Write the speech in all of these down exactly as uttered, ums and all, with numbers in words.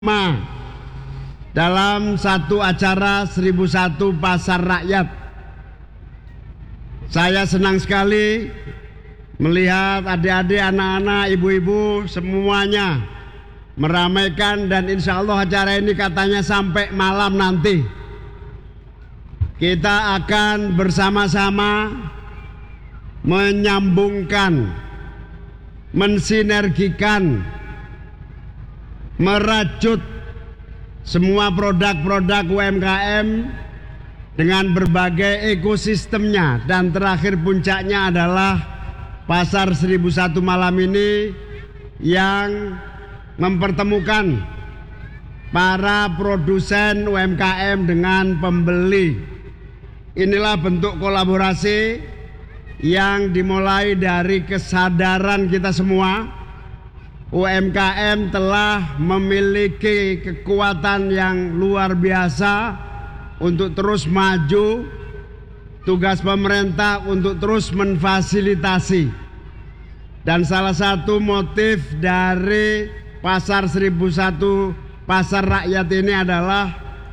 Ma, dalam satu acara seribu satu Pasar Rakyat. Saya senang sekali melihat adik-adik, anak-anak, ibu-ibu semuanya meramaikan, dan insya Allah acara ini katanya sampai malam nanti. Kita akan bersama-sama menyambungkan, mensinergikan, merajut semua produk-produk U M K M dengan berbagai ekosistemnya, dan terakhir puncaknya adalah Pasar seribu satu malam ini yang mempertemukan para produsen U M K M dengan pembeli. Inilah bentuk kolaborasi yang dimulai dari kesadaran kita semua. U M K M telah memiliki kekuatan yang luar biasa untuk terus maju. Tugas pemerintah untuk terus memfasilitasi. Dan salah satu motif dari Pasar seribu satu Pasar Rakyat ini adalah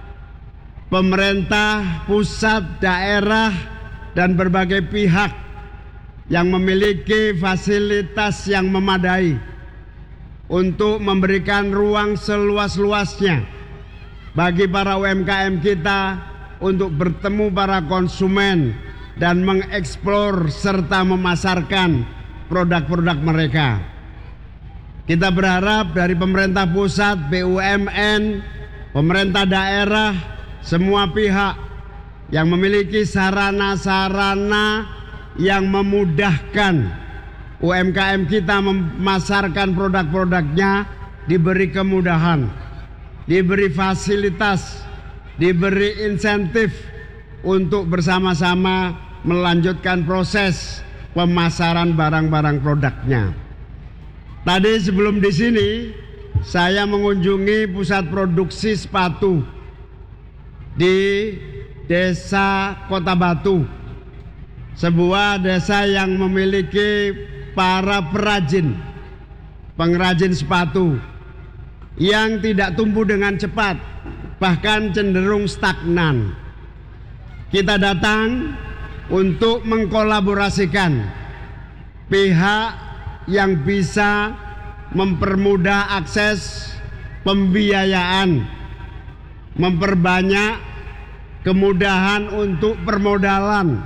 pemerintah, pusat, daerah, dan berbagai pihak yang memiliki fasilitas yang memadai untuk memberikan ruang seluas-luasnya bagi para U M K M kita untuk bertemu para konsumen dan mengeksplor serta memasarkan produk-produk mereka. Kita berharap dari pemerintah pusat, B U M N, pemerintah daerah, semua pihak yang memiliki sarana-sarana yang memudahkan U M K M kita memasarkan produk-produknya diberi kemudahan, diberi fasilitas, diberi insentif untuk bersama-sama melanjutkan proses pemasaran barang-barang produknya. Tadi sebelum di sini saya mengunjungi pusat produksi sepatu di Desa Kota Batu, sebuah desa yang memiliki para perajin, pengrajin sepatu yang tidak tumbuh dengan cepat, bahkan cenderung stagnan. Kita datang untuk mengkolaborasikan pihak yang bisa mempermudah akses pembiayaan, memperbanyak kemudahan untuk permodalan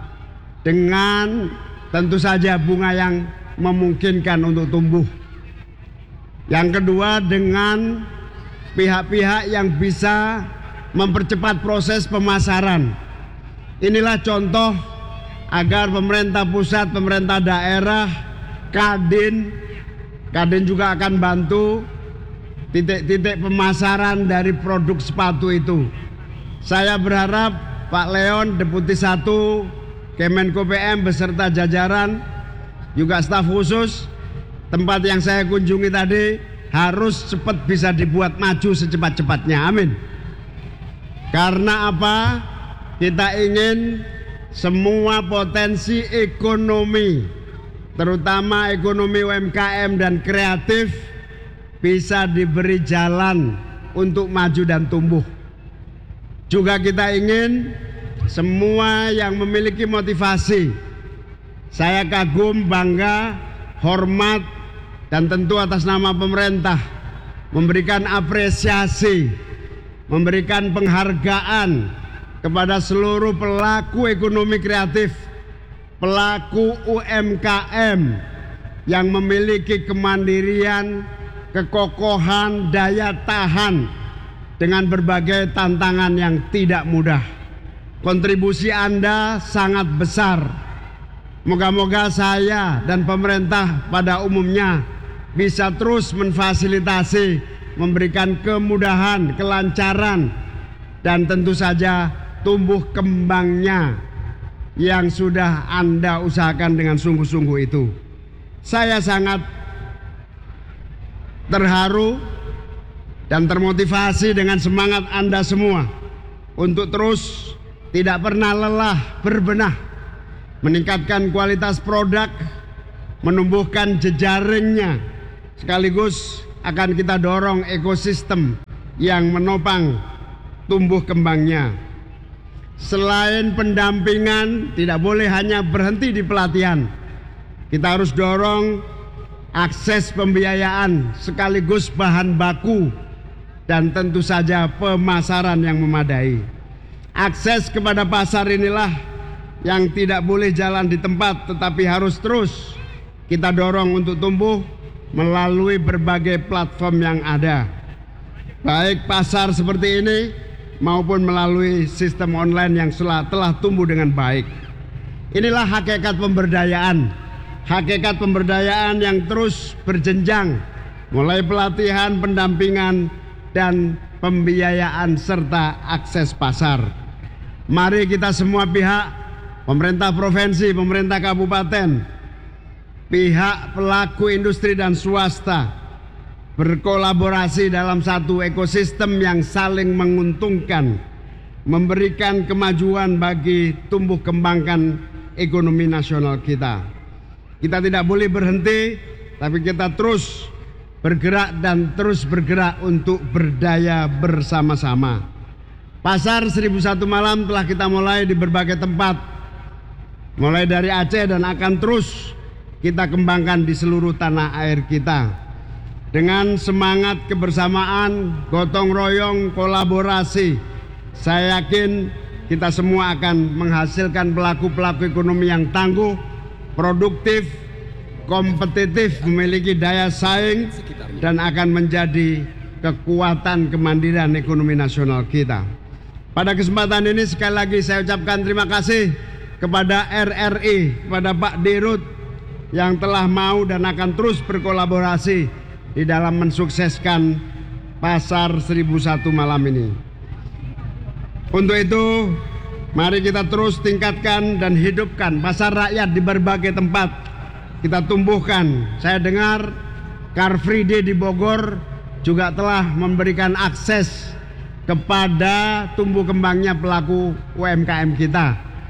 dengan tentu saja bunga yang memungkinkan untuk tumbuh. Yang kedua, dengan pihak-pihak yang bisa mempercepat proses pemasaran. Inilah contoh agar pemerintah pusat, pemerintah daerah, Kadin, Kadin juga akan bantu titik-titik pemasaran dari produk sepatu itu. Saya berharap Pak Leon, Deputi satu Kemenko P M beserta jajaran, juga staf khusus tempat yang saya kunjungi tadi, harus cepat bisa dibuat maju secepat-cepatnya. Amin. Karena apa? Kita ingin semua potensi ekonomi, terutama ekonomi U M K M dan kreatif, bisa diberi jalan untuk maju dan tumbuh. Juga kita ingin semua yang memiliki motivasi, saya kagum, bangga, hormat, dan tentu atas nama pemerintah memberikan apresiasi, memberikan penghargaan kepada seluruh pelaku ekonomi kreatif, pelaku U M K M yang memiliki kemandirian, kekokohan, daya tahan dengan berbagai tantangan yang tidak mudah. Kontribusi Anda sangat besar. Moga-moga saya dan pemerintah pada umumnya bisa terus memfasilitasi, memberikan kemudahan, kelancaran, dan tentu saja tumbuh kembangnya yang sudah Anda usahakan dengan sungguh-sungguh itu. Saya sangat terharu dan termotivasi dengan semangat Anda semua untuk terus tidak pernah lelah berbenah, meningkatkan kualitas produk, menumbuhkan jejaringnya, sekaligus akan kita dorong ekosistem yang menopang tumbuh kembangnya. Selain pendampingan, tidak boleh hanya berhenti di pelatihan. Kita harus dorong akses pembiayaan sekaligus bahan baku dan tentu saja pemasaran yang memadai. Akses kepada pasar inilah yang tidak boleh jalan di tempat, tetapi harus terus kita dorong untuk tumbuh melalui berbagai platform yang ada, baik pasar seperti ini maupun melalui sistem online yang telah tumbuh dengan baik. Inilah hakikat pemberdayaan, hakikat pemberdayaan yang terus berjenjang, mulai pelatihan, pendampingan, dan pembiayaan serta akses pasar. Mari kita semua pihak, pemerintah provinsi, pemerintah kabupaten, pihak pelaku industri dan swasta berkolaborasi dalam satu ekosistem yang saling menguntungkan, memberikan kemajuan bagi tumbuh kembangkan ekonomi nasional kita. Kita tidak boleh berhenti, tapi kita terus bergerak dan terus bergerak untuk berdaya bersama-sama. Pasar seribu satu malam telah kita mulai di berbagai tempat, mulai dari Aceh dan akan terus kita kembangkan di seluruh tanah air kita. Dengan semangat kebersamaan, gotong royong, kolaborasi, saya yakin kita semua akan menghasilkan pelaku-pelaku ekonomi yang tangguh, produktif, kompetitif, memiliki daya saing, dan akan menjadi kekuatan kemandirian ekonomi nasional kita. Pada kesempatan ini sekali lagi saya ucapkan terima kasih kepada R R I, kepada Pak Dirut yang telah mau dan akan terus berkolaborasi di dalam mensukseskan pasar seribu satu malam ini. Untuk itu, mari kita terus tingkatkan dan hidupkan pasar rakyat di berbagai tempat. Kita tumbuhkan. Saya dengar Car Free Day di Bogor juga telah memberikan akses kepada tumbuh kembangnya pelaku U M K M kita.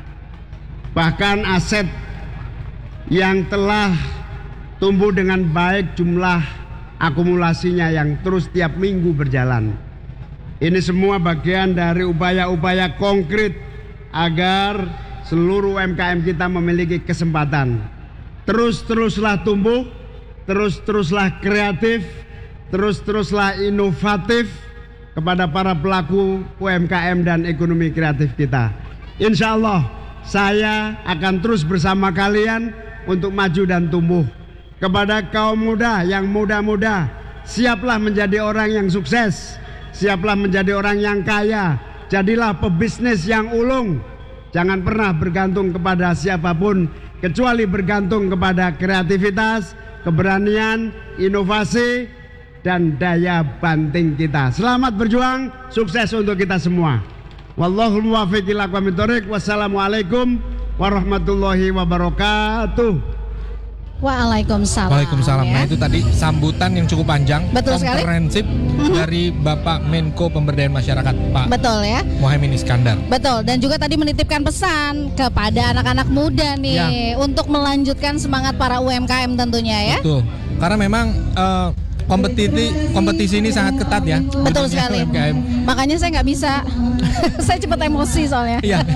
Bahkan aset yang telah tumbuh dengan baik jumlah akumulasinya yang terus tiap minggu berjalan. Ini semua bagian dari upaya-upaya konkret agar seluruh U M K M kita memiliki kesempatan. Terus-teruslah tumbuh, terus-teruslah kreatif, terus-teruslah inovatif kepada para pelaku U M K M dan ekonomi kreatif kita. Insya Allah saya akan terus bersama kalian untuk maju dan tumbuh. Kepada kaum muda yang muda-muda, siaplah menjadi orang yang sukses, siaplah menjadi orang yang kaya, jadilah pebisnis yang ulung. Jangan pernah bergantung kepada siapapun, kecuali bergantung kepada kreativitas, keberanian, inovasi, dan daya banting kita. Selamat berjuang, sukses untuk kita semua. Wallahul muwaffiq ila aqwamit thoriq. Wassalamualaikum warahmatullahi wabarakatuh. Waalaikumsalam. Waalaikumsalam. Ya. Nah itu tadi sambutan yang cukup panjang, betul komprehensif dari Bapak Menko Pemberdayaan Masyarakat Pak betul ya Muhaimin Iskandar. Betul, dan juga tadi menitipkan pesan kepada anak-anak muda nih ya, untuk melanjutkan semangat para U M K M tentunya ya. Betul, karena memang uh, kompetisi kompetisi ini sangat ketat ya. Betul sekali. U M K M. Makanya saya nggak bisa, saya cepat emosi soalnya. Iya.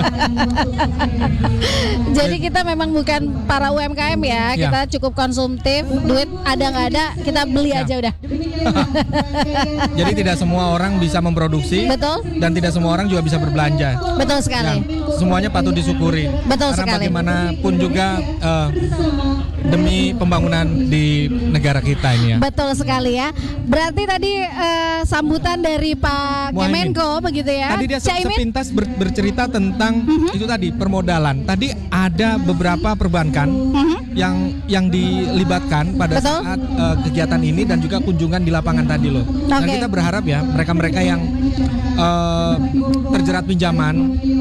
Jadi kita memang bukan para U M K M ya, ya. Kita cukup konsumtif, duit ada nggak ada kita beli ya. aja udah. Jadi tidak semua orang bisa memproduksi. Betul. Dan tidak semua orang juga bisa berbelanja. Betul sekali. Ya, semuanya patut disyukuri. Betul karena sekali. Bagaimanapun juga uh, demi pembangunan di negara kita ini ya. Betul sekali ya. Berarti tadi uh, sambutan dari Pak Kemenko begitu ya. Tadi dia sepintas ber, bercerita tentang uh-huh. itu tadi permodalan. Tadi ada beberapa perbankan uh-huh. yang yang dilibatkan pada Betul. saat uh, kegiatan ini dan juga kunjungan di lapangan tadi loh. Okay. Dan kita berharap ya mereka-mereka yang uh, terjerat pinjaman uh-huh.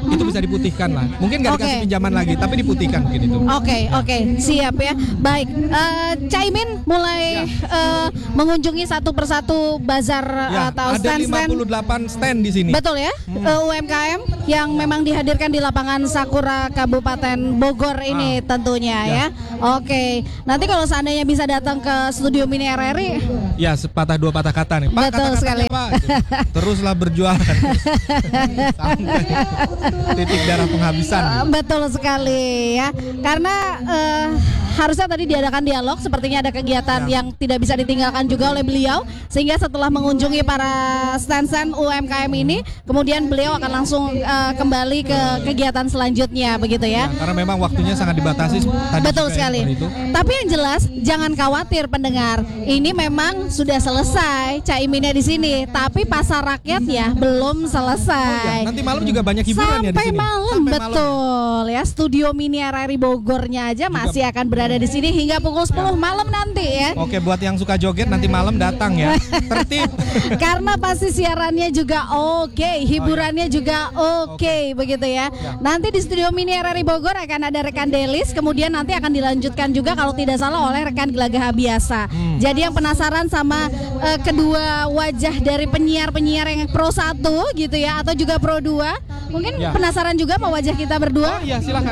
itu bisa diputihkan lah. Mungkin nggak dikasih Oke. pinjaman lagi, tapi diputihkan mungkin itu. Oke, oke, siap ya. Baik, eh, Caimin mulai eh, mengunjungi satu persatu bazar Ya, atau ada lima stand-stand. puluh delapan stand di sini. Betul ya, eh, U M K M yang memang dihadirkan di lapangan Sakura Kabupaten Bogor ini tentunya ya. Oke, nanti kalau seandainya bisa datang ke studio Mini R R I, Ya, sepatah dua patah kata nih. Pak, Betul kata-katanya, sekali. Pak. Teruslah berjualan. Sampai titik darah penghabisan. eh, betul sekali ya. Karena eh, harusnya tadi diadakan dialog, sepertinya ada kegiatan Ya. yang tidak bisa ditinggalkan juga oleh beliau, sehingga setelah mengunjungi para stand-stand U M K M ini, kemudian beliau akan langsung eh, kembali ke kegiatan selanjutnya, begitu ya. Karena memang waktunya sangat dibatasi. Tadi Betul juga ya, sekali. seperti itu. Tapi yang jelas jangan khawatir pendengar. Ini memang sudah selesai Caiminnya di sini, tapi pasar rakyat ya belum selesai. Nanti malam juga banyak hiburan ya di Sampai sini. malam, Sampai betul ya. Studio Mini R R I Bogornya aja masih akan berada di sini hingga pukul sepuluh malam nanti ya. Oke, buat yang suka joget nanti malam datang ya. Tertib. Karena pasti siarannya juga oke, hiburannya juga oke, begitu ya. Nanti di studio Mini R R I Bogor akan ada rekan Delis, kemudian nanti akan dilanjutkan juga kalau tidak salah oleh rekan Gelagah Biasa. Jadi yang penasaran sama eh, kedua wajah dari penyiar-penyiar yang Pro satu gitu ya, atau juga Pro dua, mungkin Ya. penasaran juga sama wajah kita berdua. Oh iya, silakan.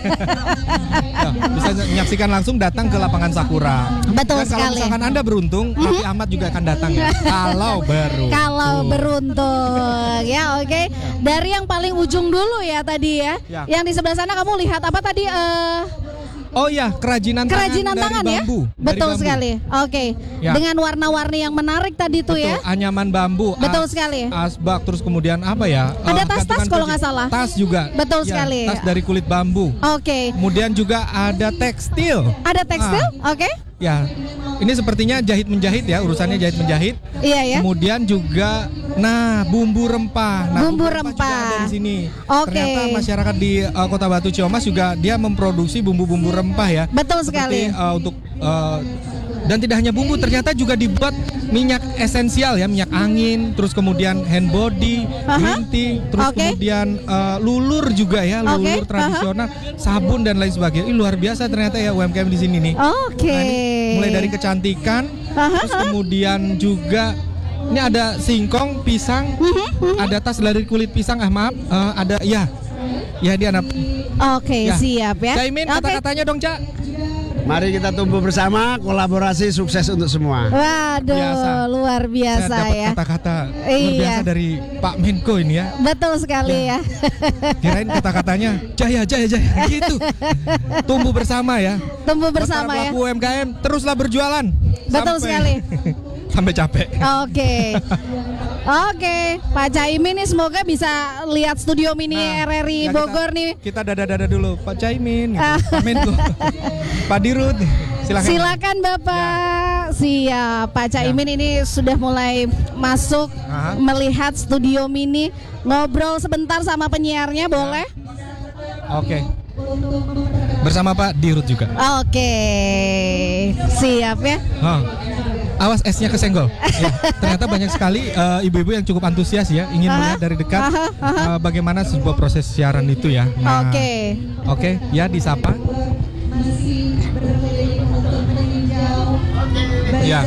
Ya, bisa menyaksikan langsung datang ke lapangan Sakura. Betul Dan kalau sekali. misalkan Anda beruntung, Raffi Ahmad juga akan datang ya. Kalau beruntung. Kalau beruntung ya, oke. Dari yang paling ujung dulu ya tadi ya. Ya. Yang di sebelah sana kamu lihat apa tadi? eh Oh iya, kerajinan, kerajinan tangan, tangan dari ya. bambu. Dari Betul bambu. sekali. Oke. Ya. Dengan warna-warni yang menarik tadi tuh Betul, ya. anyaman bambu. Betul as- sekali. Asbak, terus kemudian apa ya? Ada eh, tas-tas gantungan kalau kunci. nggak salah. Tas juga. Betul Ya, sekali. Tas dari kulit bambu. Oke. Kemudian juga ada tekstil. Ada tekstil? Ah. Oke. Ya, ini sepertinya jahit menjahit ya, urusannya jahit menjahit. Iya ya. Kemudian juga, nah bumbu rempah. Nah, Bumbu juga rempah. ada di sini. Oke. Ternyata masyarakat di uh, Kota Batu Ciamas juga dia memproduksi bumbu-bumbu rempah ya. Betul Seperti sekali. uh, untuk uh, dan tidak hanya bumbu, ternyata juga dibuat minyak esensial ya, minyak angin, terus kemudian hand body, Aha. green tea, terus Oke. kemudian uh, lulur juga ya, Oke, lulur aha. tradisional, sabun dan lain sebagainya. Ih, luar biasa ternyata ya U M K M di sini nih. Oke. Nah, ini mulai dari kecantikan, Aha, terus kemudian juga ini ada singkong, pisang, ada tas dari kulit pisang, ah maaf, eh, ada ya, ya dia anak. Oke, Ya. siap ya. Caimin, Oke. kata-katanya dong, Cak. Mari kita tumbuh bersama, kolaborasi sukses untuk semua. Waduh, Biasa. luar biasa Saya dapat ya. kata-kata luar Iya. biasa dari Pak Menko ini ya. Betul sekali ya. Kirain kata-katanya Jaya, Jaya, Jaya gitu. Tumbuh bersama ya. Tumbuh Buat bersama para ya. pelaku U M K M, teruslah berjualan. Betul Sampai- sekali. Sampai capek. Oke. Oke, Pak Caimin nih semoga bisa lihat studio Mini Nah, R R I ya kita- Bogor nih. Kita dada-dada dulu, Pak Caimin, gitu. Ah. Pak Menko, Pak Dirut, silakan. Silakan Bapak. Siap, Pak Caimin ini sudah mulai masuk Aha. melihat studio Mini, ngobrol sebentar sama penyiarnya boleh? Oke. Bersama Pak Dirut juga. Oke. Siap ya. Oh. Awas esnya kesenggol. Ya, ternyata banyak sekali eh, ibu-ibu yang cukup antusias ya, ingin Aha. melihat dari dekat Aha, aha. eh, bagaimana sebuah proses siaran itu ya. Nah, Oke. Oke, ya disapa. Ya.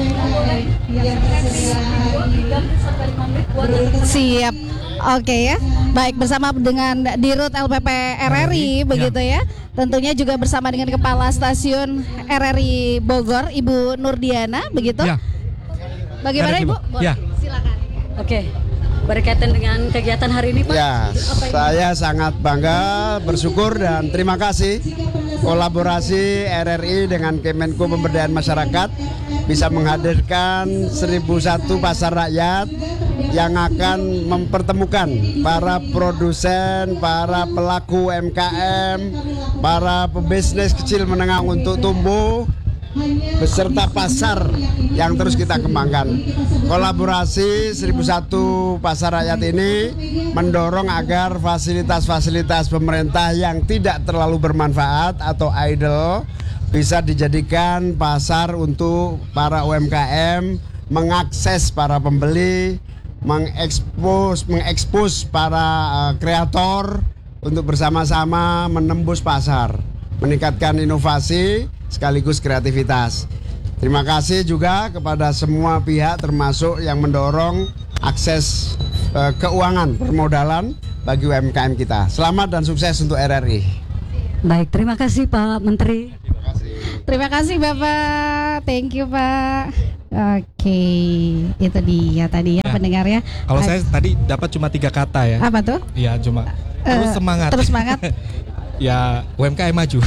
Siap. Oke ya. Baik, bersama dengan Dirut L P P R R I Ya. begitu ya. Tentunya juga bersama dengan Kepala Stasiun R R I Bogor Ibu Nurdiana begitu. Ya. Bagaimana Ada, Ibu? Ibu. Boleh. Ya. Silakan. Oke, berkaitan dengan kegiatan hari ini Pak. Ya, Apa ini? saya sangat bangga, bersyukur dan terima kasih kolaborasi R R I dengan Kemenko Pemberdayaan Masyarakat bisa menghadirkan seribu satu pasar rakyat yang akan mempertemukan para produsen, para pelaku U M K M, para pebisnis kecil menengah untuk tumbuh beserta pasar yang terus kita kembangkan. Kolaborasi seribu satu pasar rakyat ini mendorong agar fasilitas-fasilitas pemerintah yang tidak terlalu bermanfaat atau idle bisa dijadikan pasar untuk para U M K M, mengakses para pembeli mengekspos mengekspos para uh, kreator untuk bersama-sama menembus pasar, meningkatkan inovasi sekaligus kreativitas. Terima kasih juga kepada semua pihak termasuk yang mendorong akses uh, keuangan permodalan bagi U M K M kita. Selamat dan sukses untuk R R I. Baik, terima kasih Pak Menteri. Terima kasih Bapak, thank you Pak. Oke, itu dia tadi ya, Ya. pendengar ya. Kalau saya tadi dapat cuma tiga kata ya. Apa tuh? Iya, cuma terus Eh, semangat. Terus semangat. Ya, U M K M maju.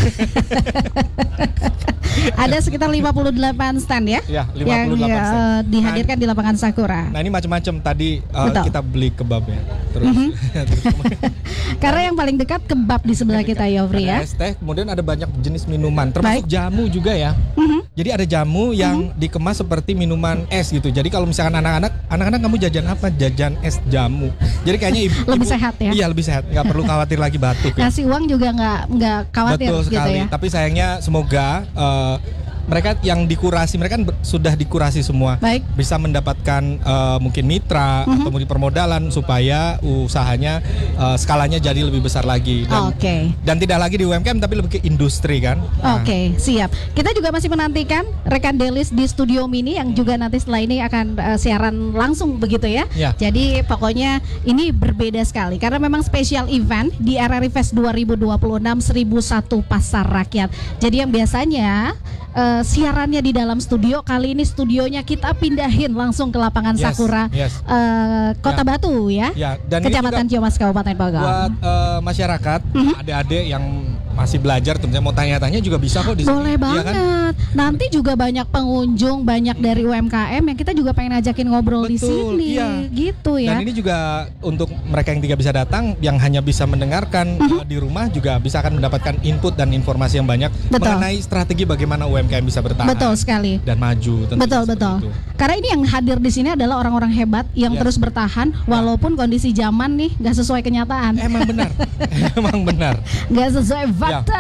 Ada sekitar lima puluh delapan stand ya, Ya, lima yang puluh delapan stand. eh, dihadirkan di lapangan Sakura. Nah, ini macam-macam tadi uh, Betul. kita beli kebab ya. Terus, terus Karena yang paling dekat kebab di sebelah kita Yofri ya. ada es teh, kemudian ada banyak jenis minuman, termasuk Baik. jamu juga ya. Mhm. Jadi ada jamu yang dikemas seperti minuman es gitu. Jadi kalau misalkan anak-anak, anak-anak kamu jajan apa? Jajan es jamu. Jadi kayaknya ibu Lebih ibu- sehat ya? Iya, lebih sehat. Nggak perlu khawatir lagi batuk ya. Ngasih uang juga nggak nggak khawatir Betul gitu sekali. ya. Tapi sayangnya semoga uh, mereka yang dikurasi, mereka kan ber- sudah dikurasi semua, Baik. bisa mendapatkan uh, mungkin mitra atau mungkin permodalan supaya usahanya uh, skalanya jadi lebih besar lagi dan, Oke. dan tidak lagi di U M K M tapi lebih ke industri kan. Nah, Oke, siap. Kita juga masih menantikan rekan Delis di Studio Mini yang juga nanti setelah ini akan uh, siaran langsung begitu ya. Ya. Jadi pokoknya ini berbeda sekali karena memang spesial event di R R I Fest dua ribu dua puluh enam seribu satu Pasar Rakyat. Jadi yang biasanya uh, siarannya di dalam studio, kali ini studionya kita pindahin langsung ke lapangan Yes, Sakura yes. uh, Kota Ya. Batu ya. Ya, dan ini Kecamatan juga Ciamas Kabupaten Bogor. buat uh, masyarakat, Mhm. adik-adik yang masih belajar tentunya mau tanya-tanya juga bisa kok di sini. Boleh Iya banget. kan? Nanti juga banyak pengunjung, banyak dari U M K M yang kita juga pengen ajakin ngobrol di Betul, sini, iya. gitu ya. Dan ini juga untuk mereka yang tidak bisa datang, yang hanya bisa mendengarkan uh, di rumah juga bisa akan mendapatkan input dan informasi yang banyak Betul. mengenai strategi bagaimana U M K M bisa bertahan Betul sekali. dan maju. tentunya Betul seperti betul. itu. Karena ini yang hadir di sini adalah orang-orang hebat yang Yes. terus bertahan walaupun kondisi zaman nih nggak sesuai kenyataan, Emang benar, emang benar. nggak sesuai Ya. fakta.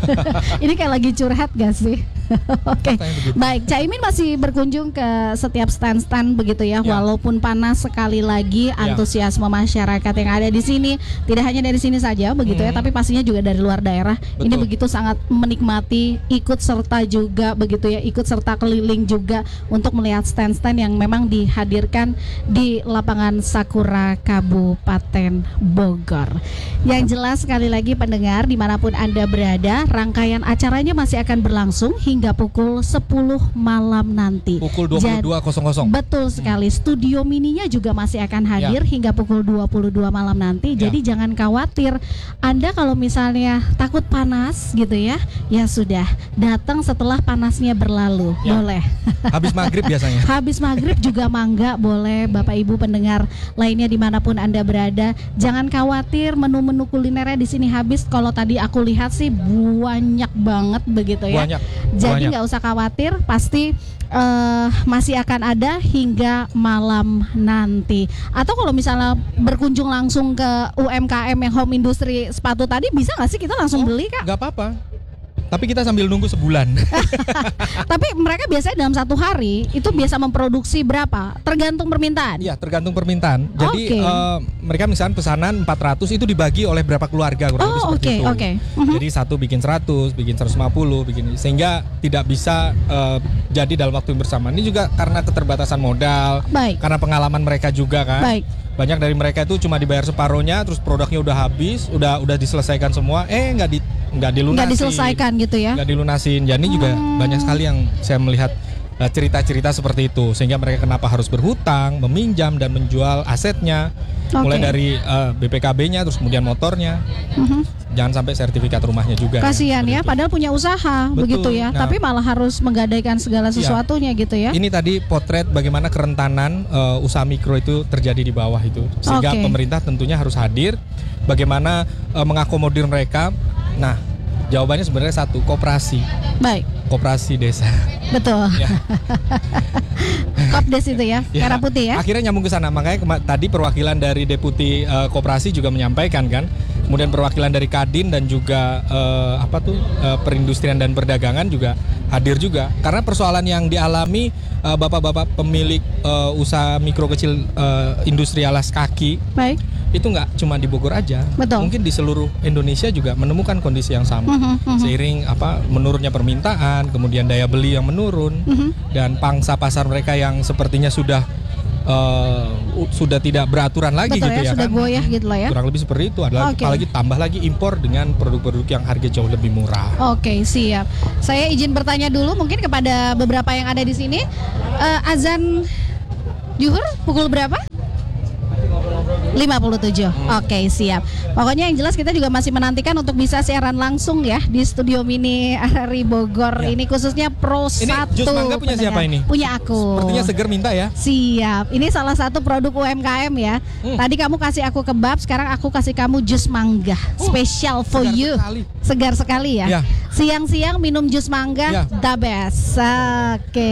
Ini kayak lagi curhat gak sih? Oke, Faktanya begitu. baik. Caimin masih berkunjung ke setiap stand-stand begitu ya, Ya. walaupun panas sekali lagi antusiasme masyarakat yang ada di sini tidak hanya dari sini saja begitu ya, Hmm. tapi pastinya juga dari luar daerah. Ini Betul. begitu sangat menikmati, ikut serta juga begitu ya, ikut serta keliling juga untuk melihat stand-stand yang memang dihadirkan di lapangan Sakura Kabupaten Bogor. Yang jelas sekali lagi pendengar dimanapun Anda berada, rangkaian acaranya masih akan berlangsung hingga pukul sepuluh malam nanti. Pukul dua puluh dua nol nol. Betul sekali. Studio mininya juga masih akan hadir hingga pukul dua puluh dua malam nanti. Ya. Jadi jangan khawatir. Anda kalau misalnya takut panas gitu ya, ya sudah, datang setelah panasnya berlalu. Ya. Boleh. Habis maghrib biasanya. Habis maghrib juga mangga boleh, Bapak Ibu pendengar lainnya dimanapun Anda berada. Jangan khawatir, menu-menu kulinernya di sini habis. Kalau tadi aku lihat sih banyak banget begitu ya. Banyak. Jadi banyak. nggak usah khawatir, pasti eh, masih akan ada hingga malam nanti. Atau kalau misalnya berkunjung langsung ke U M K M yang home industry sepatu tadi, bisa nggak sih kita langsung beli Kak? Gak apa-apa. Tapi kita sambil nunggu sebulan. Tapi mereka biasanya dalam satu hari itu biasa memproduksi berapa? Tergantung permintaan. Iya, tergantung permintaan. Jadi Oke. eh, mereka misalnya pesanan empat ratus itu dibagi oleh berapa keluarga kurang lebih Oh, seperti oke, itu. oke. Mhm. Jadi satu bikin seratus, bikin seratus lima puluh, bikin sehingga tidak bisa eh, jadi dalam waktu yang bersamaan. Ini juga karena keterbatasan modal, Baik. karena pengalaman mereka juga kan. Baik. Banyak dari mereka itu cuma dibayar separohnya, terus produknya udah habis, udah udah diselesaikan semua, eh nggak di nggak dilunasin. Nggak diselesaikan gitu ya. Nggak dilunasin. Jadi juga Hmm. banyak sekali yang saya melihat uh, cerita-cerita seperti itu, sehingga mereka kenapa harus berhutang, meminjam dan menjual asetnya, mulai Oke. dari uh, B P K B-nya, terus kemudian motornya, Mhm. jangan sampai sertifikat rumahnya juga. Kasihan seperti ya, itu. padahal punya usaha Betul. begitu ya, Nah. tapi malah harus menggadaikan segala sesuatunya gitu ya. Ini tadi potret bagaimana kerentanan uh, usaha mikro itu terjadi di bawah itu, sehingga Oke. pemerintah tentunya harus hadir, bagaimana uh, mengakomodir mereka. Nah, jawabannya sebenarnya satu, koperasi, Baik, koperasi desa. betul. Ya. Kopdes itu ya, Ya, merah putih ya. Akhirnya nyambung ke sana. Makanya kema- tadi perwakilan dari Deputi uh, Koperasi juga menyampaikan kan, kemudian perwakilan dari Kadin dan juga eh, apa tuh eh, perindustrian dan perdagangan juga hadir juga. Karena persoalan yang dialami eh, bapak-bapak pemilik eh, usaha mikro kecil eh, industri alas kaki Baik. itu nggak cuma di Bogor aja, Betul. mungkin di seluruh Indonesia juga menemukan kondisi yang sama. Mhm, mhm. Seiring apa menurunnya permintaan, kemudian daya beli yang menurun, Mhm. dan pangsa pasar mereka yang sepertinya sudah uh, sudah tidak beraturan lagi Betul gitu ya, ya sudah kan. goyah gitu lah ya. Kurang lebih seperti itu. Adalah Oke. apalagi tambah lagi impor dengan produk-produk yang harga jauh lebih murah. Oke, siap. Saya izin bertanya dulu mungkin kepada beberapa yang ada di sini. Eh, azan Zuhur pukul berapa? lima puluh tujuh. Oke, siap. Pokoknya yang jelas kita juga masih menantikan untuk bisa siaran langsung ya di studio mini R R I Bogor Ya. ini khususnya Pro Ini satu. jus mangga punya siapa ini? Punya aku. Sepertinya seger minta ya. Siap. Ini salah satu produk U M K M ya. Hmm. Tadi kamu kasih aku kebab, sekarang aku kasih kamu jus mangga. Uh, Special for segar you. sekali. Segar sekali ya. Ya. Siang-siang minum jus mangga, Ya. the best. Oke.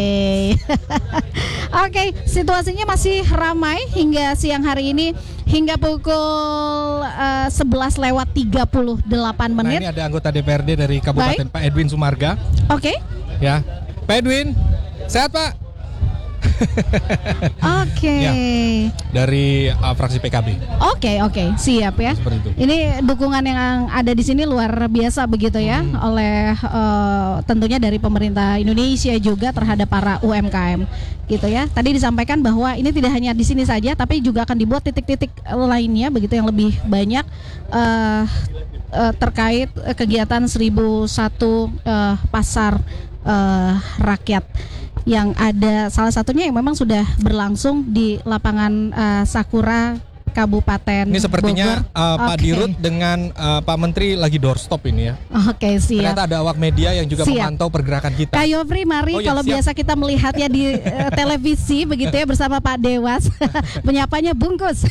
Oke, situasinya masih ramai hingga siang hari ini hingga pukul eh, sebelas lewat tiga puluh delapan Nah, menit. ini ada anggota D P R D dari Kabupaten Pak Edwin Sumarga. Oke. Ya. Pak Edwin, sehat Pak? Oke. Ya. Dari uh, fraksi P K B. Oke, oke, siap ya. Seperti itu. Ini dukungan yang ada di sini luar biasa begitu ya, Hmm. oleh eh, tentunya dari pemerintah Indonesia juga terhadap para U M K M, gitu ya. Tadi disampaikan bahwa ini tidak hanya di sini saja, tapi juga akan dibuat titik-titik lainnya begitu yang lebih banyak eh, eh, terkait eh, kegiatan seribu satu eh, pasar eh, rakyat yang ada, salah satunya yang memang sudah berlangsung di lapangan uh, Sakura Kabupaten Ini sepertinya Bogor. uh, Pak Oke. Dirut dengan uh, Pak Menteri lagi doorstop ini ya. Oke, siap. Ternyata ada awak media yang juga Siap. memantau pergerakan kita. Kak Yofri, mari Oh ya, kalau siap. biasa kita melihatnya di eh, televisi begitu ya bersama Pak Dewas, menyapanya bungkus.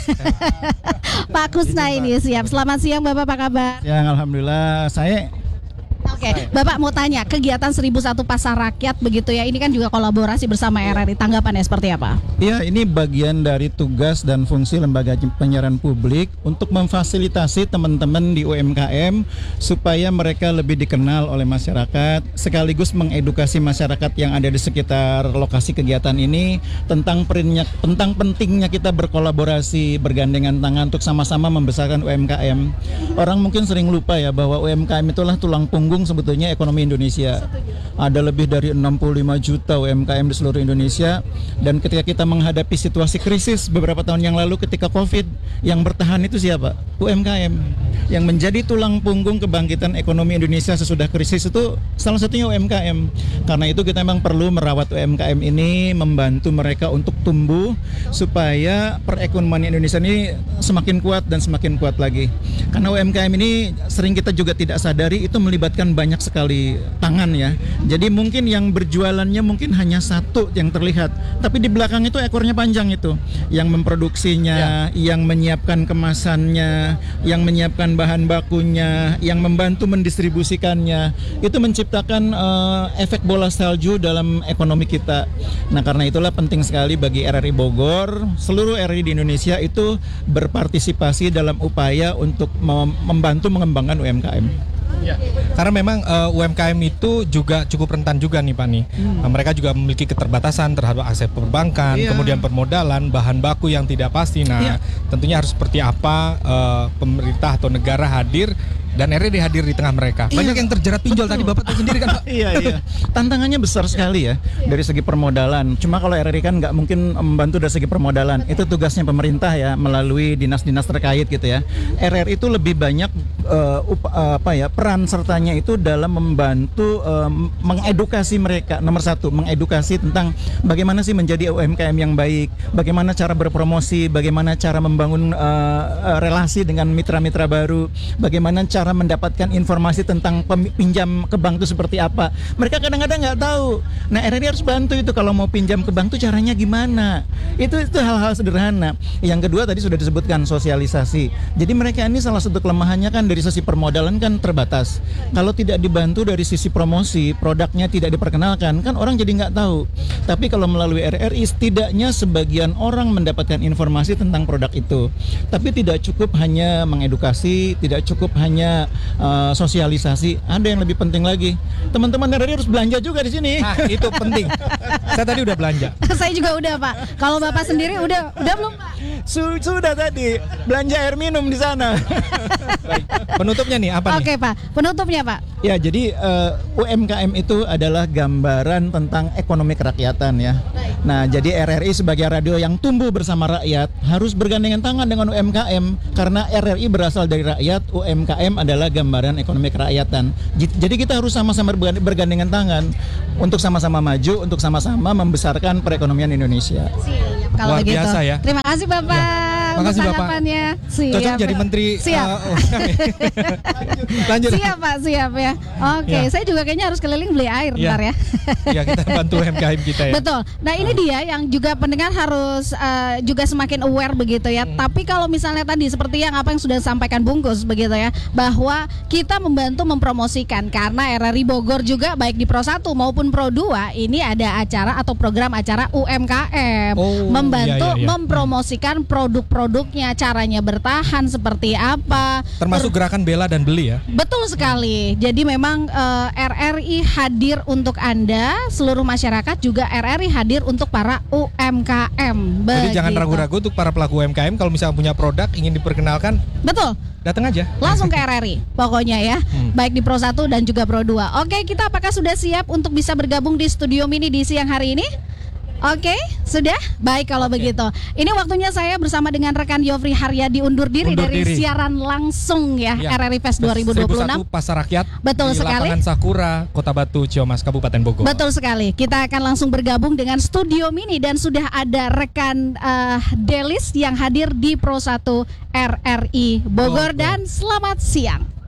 Pak Kusna ini siap. Selamat siang Bapak, apa kabar? Ya, alhamdulillah. Saya Oke, Bapak mau tanya kegiatan seribu satu pasar rakyat begitu ya, ini kan juga kolaborasi bersama R R I. Tanggapannya seperti apa? ya ini bagian dari tugas dan fungsi lembaga penyiaran publik untuk memfasilitasi teman-teman di U M K M supaya mereka lebih dikenal oleh masyarakat, sekaligus mengedukasi masyarakat yang ada di sekitar lokasi kegiatan ini tentang perinyak, tentang pentingnya kita berkolaborasi, bergandengan tangan untuk sama-sama membesarkan U M K M. Orang mungkin sering lupa ya bahwa U M K M itulah tulang punggung sebetulnya ekonomi Indonesia. Ada lebih dari enam puluh lima juta U M K M di seluruh Indonesia, dan ketika kita menghadapi situasi krisis beberapa tahun yang lalu ketika Covid, yang bertahan itu siapa? U M K M. Yang menjadi tulang punggung kebangkitan ekonomi Indonesia sesudah krisis itu salah satunya U M K M. Karena itu kita memang perlu merawat U M K M ini, membantu mereka untuk tumbuh supaya perekonomian Indonesia ini semakin kuat dan semakin kuat lagi. Karena U M K M ini sering kita juga tidak sadari itu melibatkan banyak sekali tangan ya. Jadi mungkin yang berjualannya mungkin hanya satu yang terlihat, tapi di belakang itu ekornya panjang itu. Yang memproduksinya, yang menyiapkan kemasannya, yang menyiapkan bahan bakunya, yang membantu mendistribusikannya. Itu menciptakan uh, efek bola salju dalam ekonomi kita. Nah, karena itulah penting sekali bagi R R I Bogor, seluruh R R I di Indonesia itu berpartisipasi dalam upaya untuk mem- membantu mengembangkan U M K M. Ya. Karena memang uh, U M K M itu juga cukup rentan juga nih Pak nih. Nah, mereka juga memiliki keterbatasan terhadap akses perbankan, Iya. kemudian permodalan, bahan baku yang tidak pasti. Nah, Iya. tentunya harus seperti apa uh, pemerintah atau negara hadir dan R R I hadir di tengah mereka. Banyak Iya. yang terjerat pinjol Betul. tadi Bapak tahu sendiri kan Pak? Iya, iya. Tantangannya besar sekali ya dari segi permodalan. Cuma kalau R R I kan nggak mungkin membantu dari segi permodalan. Itu tugasnya pemerintah ya melalui dinas-dinas terkait gitu ya. R R I itu lebih banyak uh, up- uh, apa ya peran sertanya itu dalam membantu uh, mengedukasi mereka. Nomor satu, mengedukasi tentang bagaimana sih menjadi U M K M yang baik, bagaimana cara berpromosi, bagaimana cara membangun uh, uh, relasi dengan mitra-mitra baru, bagaimana cara cara mendapatkan informasi tentang pem- pinjam ke bank itu seperti apa. Mereka kadang-kadang nggak tahu. Nah, R R I harus bantu itu kalau mau pinjam ke bank itu caranya gimana. Itu itu hal-hal sederhana. Yang kedua tadi sudah disebutkan sosialisasi. Jadi mereka ini salah satu kelemahannya kan dari dari sisi permodalan kan terbatas. Kalau tidak dibantu dari sisi promosi, produknya tidak diperkenalkan, kan orang jadi nggak tahu. Tapi kalau melalui R R I, setidaknya sebagian orang mendapatkan informasi tentang produk itu. Tapi tidak cukup hanya mengedukasi, tidak cukup hanya uh, sosialisasi. Ada yang lebih penting lagi. Teman-teman R R I harus belanja juga di sini. Nah, itu penting. Saya tadi udah belanja. Saya juga udah, Pak. Kalau Bapak sendiri udah udah belum, Pak? Sudah tadi belanja air minum di sana. Baik. Penutupnya nih apa Oke, nih? Pak. Penutupnya, Pak. Ya, jadi uh, U M K M itu adalah gambaran tentang ekonomi kerakyatan ya. Nah, jadi R R I sebagai radio yang tumbuh bersama rakyat harus bergandengan tangan dengan U M K M karena R R I berasal dari rakyat, U M K M adalah gambaran ekonomi kerakyatan. J- Jadi kita harus sama-sama bergand- bergandengan tangan untuk sama-sama maju, untuk sama-sama membesarkan perekonomian Indonesia. Kalau Luar begitu. biasa ya. Terima kasih, Bapak. Ya, makasih, untuk Bapak. tanggapannya. Siap. Cocok jadi menteri. Siap. uh, U M K M. Lanjut. Siap, Pak, siap ya. Oke, Ya. saya juga kayaknya harus keliling beli air Ya. ntar ya. Ya, kita bantu U M K M kita ya. Betul. Nah, ini dia yang juga pendengar harus uh, juga semakin aware begitu ya. Hmm. Tapi kalau misalnya tadi seperti yang apa yang sudah disampaikan Bungkus begitu ya, bahwa kita membantu mempromosikan karena R R I Bogor juga baik di Pro satu maupun Pro dua ini ada acara atau program acara U M K M. Oh, membantu iya, iya, iya. mempromosikan produk-produknya, caranya bertahan seperti apa. Termasuk gerakan bela dan beli ya. Betul sekali. Jadi memang eh, R R I hadir untuk Anda, seluruh masyarakat juga R R I hadir untuk para U M K M. Jadi jangan Begitu. ragu-ragu untuk para pelaku U M K M kalau misalnya punya produk ingin diperkenalkan, Betul. datang aja. Langsung ke R R I pokoknya ya. Hmm. Baik di Pro satu dan juga Pro dua. Oke, kita apakah sudah siap untuk bisa bergabung di Studio Mini di siang hari ini? Oke, sudah? Baik kalau Oke. begitu. Ini waktunya saya bersama dengan rekan Yofri Haryadi undur diri Undur dari diri. siaran langsung ya, Ya. R R I Fest dua ribu dua puluh enam. seribu satu Pasar Rakyat. Betul di sekali. Lapangan Sakura, Kota Batu, Ciamas, Kabupaten Bogor. Betul sekali. Kita akan langsung bergabung dengan Studio Mini dan sudah ada rekan eh, Delis yang hadir di Pro satu R R I Bogor Bogor. dan selamat siang.